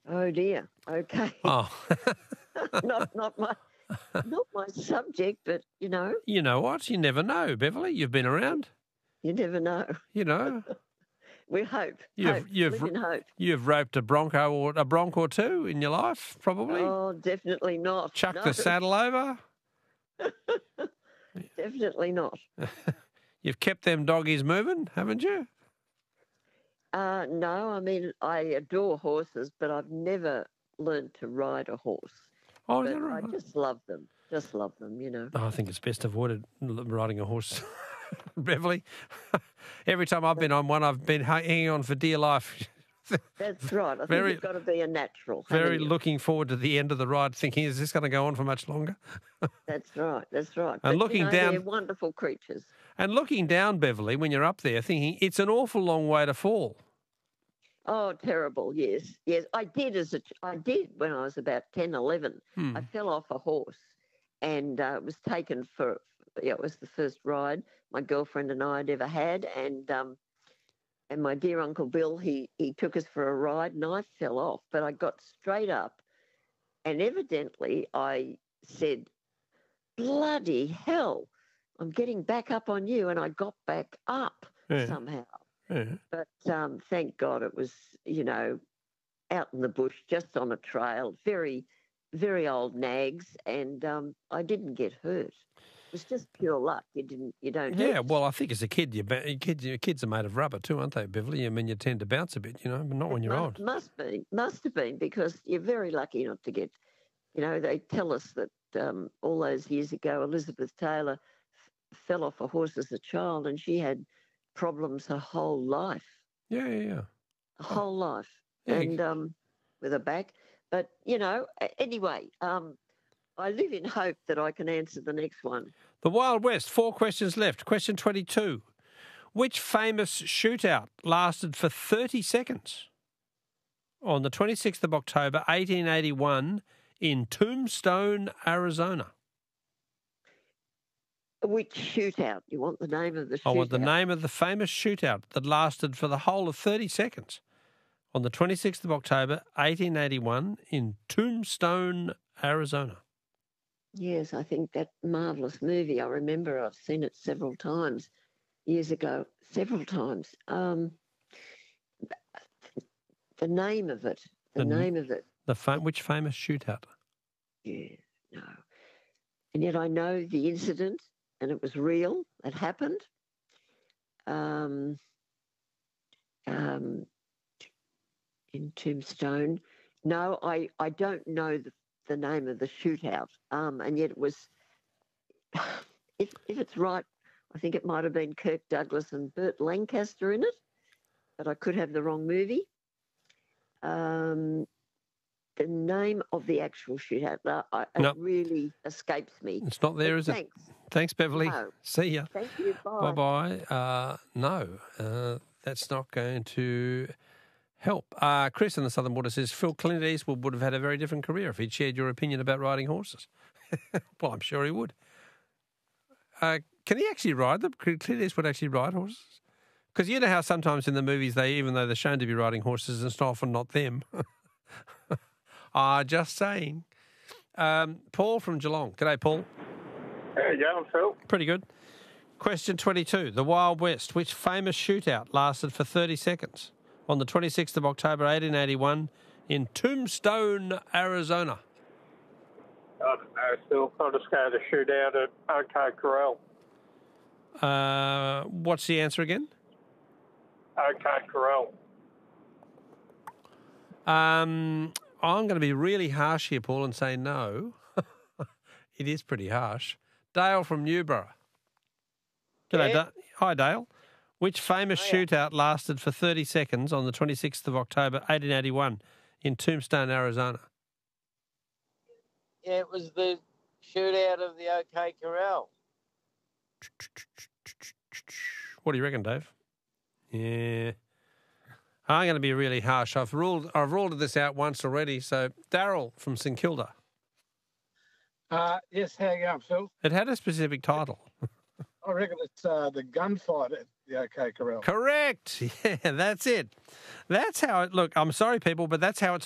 Oh dear. Okay. Oh, not my subject, but you know what? You never know, Beverly. You've been around. you never know. You know. We hope. Live in hope. You've roped a bronc or two in your life, probably. Oh, definitely not. Chucked the saddle over. Definitely not. You've kept them doggies moving, haven't you? No, I mean, I adore horses, but I've never learned to ride a horse. Oh, but is that right? I just love them. Just love them, Oh, I think it's best avoided riding a horse, Beverly. Every time I've been on one, I've been hanging on for dear life. That's right. I think you've got to be a natural. Very looking forward to the end of the ride, thinking, is this going to go on for much longer? That's right. And but, looking down, they're wonderful creatures. And looking down, Beverly, when you're up there, thinking it's an awful long way to fall. Oh, terrible! Yes. I did when I was about 10, 11. I fell off a horse, and it was taken for. It was the first ride my girlfriend and I had ever had, and my dear Uncle Bill, he took us for a ride, and I fell off, but I got straight up, and evidently I said, "Bloody hell, I'm getting back up on you," and I got back up somehow. Yeah. But thank God it was, out in the bush, just on a trail, very, very old nags, and I didn't get hurt. It was just pure luck. You don't. Yeah, well, I think as a kid, kids are made of rubber too, aren't they, Beverly? I mean, you tend to bounce a bit, but not when you're old. Must have been, because you're very lucky not to get. They tell us that all those years ago, Elizabeth Taylor fell off a horse as a child, and she had problems her whole life. Yeah. Whole life. Yeah. And with her back. But, anyway, I live in hope that I can answer the next one. The Wild West, 4 questions left. Question 22. Which famous shootout lasted for 30 seconds on the 26th of October, 1881 in Tombstone, Arizona? Which shootout? You want the name of the shootout? I want the name of the famous shootout that lasted for the whole of 30 seconds on the 26th of October, 1881 in Tombstone, Arizona. Yes, I think that marvellous movie. I remember I've seen it several times years ago, several times. The name of it. Which famous shootout? Yeah, no. And yet I know the incident, and it was real. It happened. In Tombstone. No, I don't know the name of the shootout. And yet it was, if it's right, I think it might have been Kirk Douglas and Burt Lancaster in it, but I could have the wrong movie. The name of the actual shootout, it really escapes me. It's not there, is it? Thanks, Beverly. No. See ya. Thank you. Bye. Bye-bye. No, that's not going to help. Chris in the Southern Water says, Phil, Clint Eastwood would have had a very different career if he'd shared your opinion about riding horses. Well, I'm sure he would. Can he actually ride them? Could Clint Eastwood actually ride horses? Because you know how sometimes in the movies, even though they're shown to be riding horses, it's often not them. Just saying. Paul from Geelong. G'day, Paul. How you going, Phil? Pretty good. Question 22. The Wild West. Which famous shootout lasted for 30 seconds on the 26th of October, 1881 in Tombstone, Arizona? I don't know, Phil. I'll just go to shootout at OK Corral. What's the answer again? OK Corral. I'm going to be really harsh here, Paul, and say no. It is pretty harsh. Dale from Newborough. G'day, Yeah. Hi, Dale. Which famous shootout lasted for 30 seconds on the 26th of October, 1881 in Tombstone, Arizona? Yeah, it was the shootout of the OK Corral. What do you reckon, Dave? Yeah. I'm going to be really harsh. I've ruled this out once already. So, Darryl from St Kilda. Yes, how you going, Phil? It had a specific title. I reckon it's the gunfight at the OK Corral. Correct. Yeah, that's it. That's how it... Look, I'm sorry, people, but that's how it